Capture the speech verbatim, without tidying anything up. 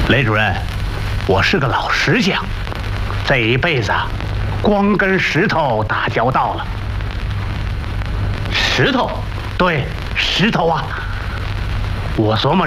雷主任，我是个老石匠，这一辈子啊，光跟石头打交道了。石头？对，石头啊！我琢磨